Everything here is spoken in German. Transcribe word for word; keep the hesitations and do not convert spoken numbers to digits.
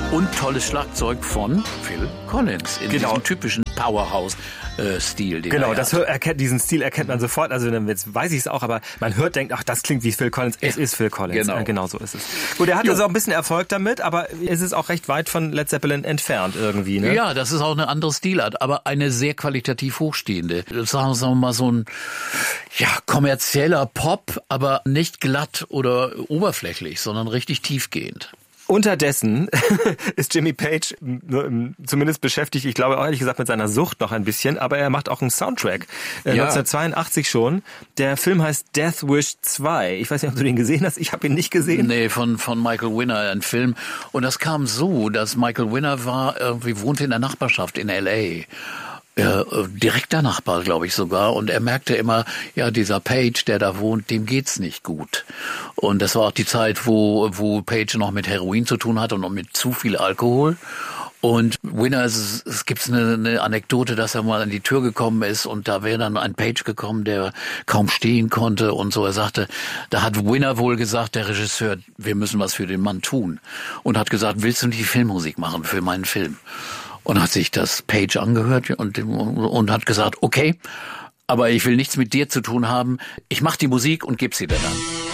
Und tolles Schlagzeug von Phil Collins in genau. diesem typischen Powerhouse-Stil. Genau, das hör, erkennt, diesen Stil erkennt man sofort. Also jetzt weiß ich es auch, aber man hört, denkt, ach, das klingt wie Phil Collins. Es ist Phil Collins. Genau. Ja, genau so ist es. Gut, er hat Jo. also auch ein bisschen Erfolg damit, aber es ist auch recht weit von Led Zeppelin entfernt irgendwie. Ne? Ja, das ist auch eine andere Stilart, aber eine sehr qualitativ hochstehende. Sagen wir mal so ein ja kommerzieller Pop, aber nicht glatt oder oberflächlich, sondern richtig tiefgehend. Unterdessen ist Jimmy Page zumindest beschäftigt, ich glaube auch ehrlich gesagt mit seiner Sucht noch ein bisschen, aber er macht auch einen Soundtrack. Äh, Ja. neunzehnhundertzweiundachtzig schon. Der Film heißt Death Wish zwei. Ich weiß nicht, ob du den gesehen hast. Ich habe ihn nicht gesehen. Nee, von von Michael Winner, ein Film. Und das kam so, dass Michael Winner war, irgendwie wohnte in der Nachbarschaft in L A. Äh, direkter Nachbar, glaube ich sogar. Und er merkte immer, ja, dieser Page, der da wohnt, dem geht's nicht gut. Und das war auch die Zeit, wo wo Page noch mit Heroin zu tun hatte und noch mit zu viel Alkohol. Und Winner, es, es gibt eine, eine Anekdote, dass er mal an die Tür gekommen ist und da wäre dann ein Page gekommen, der kaum stehen konnte und so. Er sagte, da hat Winner wohl gesagt, der Regisseur, wir müssen was für den Mann tun. Und hat gesagt, willst du nicht Filmmusik machen für meinen Film? Und hat sich das Page angehört und, und hat gesagt, okay, aber ich will nichts mit dir zu tun haben. Ich mach die Musik und geb sie dir dann.